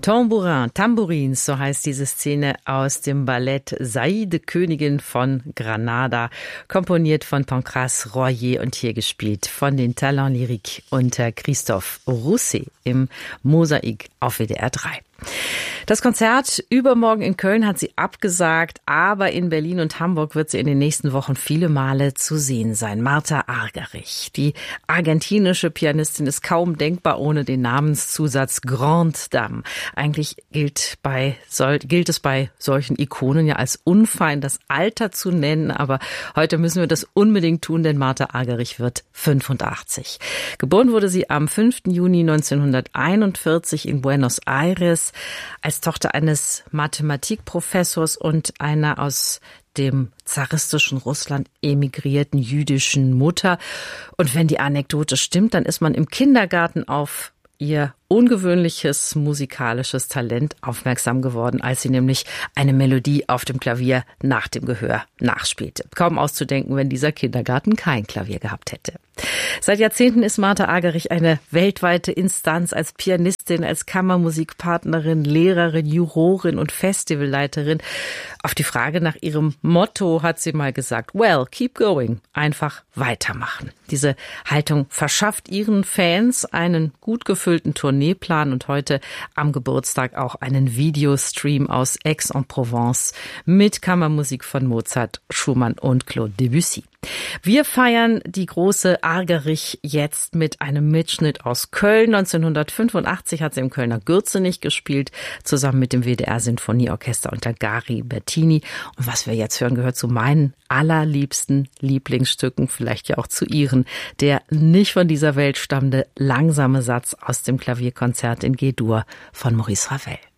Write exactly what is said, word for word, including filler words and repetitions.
Tambourin, Tambourins, so heißt diese Szene aus dem Ballett Saide, Königin von Granada, komponiert von Pancrace Royer und hier gespielt von den Talents Lyriques unter Christophe Rousset im Mosaik auf W D R drei. Das Konzert übermorgen in Köln hat sie abgesagt, aber in Berlin und Hamburg wird sie in den nächsten Wochen viele Male zu sehen sein. Martha Argerich, die argentinische Pianistin, ist kaum denkbar ohne den Namenszusatz Grande Dame. Eigentlich gilt, bei, soll, gilt es bei solchen Ikonen ja als unfein, das Alter zu nennen, aber heute müssen wir das unbedingt tun, denn Martha Argerich wird fünfundachtzig. Geboren wurde sie am fünften Juni neunzehnhunderteinundvierzig in Buenos Aires als Tochter eines Mathematikprofessors und einer aus dem zaristischen Russland emigrierten jüdischen Mutter. Und wenn die Anekdote stimmt, dann ist man im Kindergarten auf ihr ungewöhnliches musikalisches Talent aufmerksam geworden, als sie nämlich eine Melodie auf dem Klavier nach dem Gehör nachspielte. Kaum auszudenken, wenn dieser Kindergarten kein Klavier gehabt hätte. Seit Jahrzehnten ist Martha Argerich eine weltweite Instanz als Pianistin, als Kammermusikpartnerin, Lehrerin, Jurorin und Festivalleiterin. Auf die Frage nach ihrem Motto hat sie mal gesagt, well, keep going, einfach weitermachen. Diese Haltung verschafft ihren Fans einen gut gefüllten Tourneeplan und heute am Geburtstag auch einen Videostream aus Aix-en-Provence mit Kammermusik von Mozart, Schumann und Claude Debussy. Wir feiern die große Argerich jetzt mit einem Mitschnitt aus Köln. neunzehnhundertfünfundachtzig hat sie im Kölner Gürzenich gespielt, zusammen mit dem W D R-Sinfonieorchester unter Gary Bertini. Und was wir jetzt hören, gehört zu meinen allerliebsten Lieblingsstücken, vielleicht ja auch zu ihren, der nicht von dieser Welt stammende langsame Satz aus dem Klavierkonzert in G-Dur von Maurice Ravel.